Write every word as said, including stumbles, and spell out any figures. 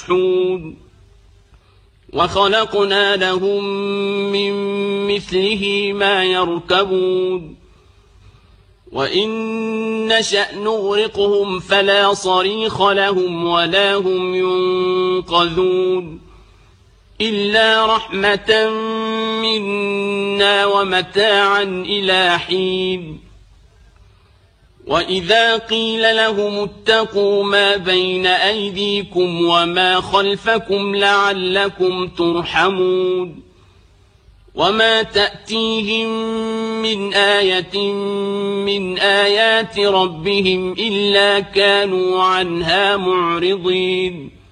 مسحود وخلقنا لهم من مثله ما يركبون وإن نشأ نغرقهم فلا صريخ لهم ولا هم ينقذون إلا رحمة منا ومتاعا إلى حين وإذا قيل لهم اتقوا ما بين أيديكم وما خلفكم لعلكم ترحمون وما تأتيهم من آية من آيات ربهم إلا كانوا عنها معرضين